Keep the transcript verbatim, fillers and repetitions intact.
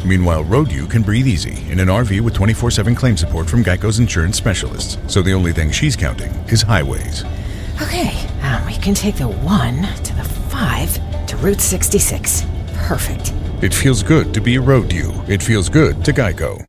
Meanwhile, Road U can breathe easy in an R V with twenty-four seven claim support from Geico's insurance specialists. So the only thing she's counting is highways. Okay, um, we can take the one to the five to Route sixty-six. Perfect. It feels good to be Road U. It feels good to Geico.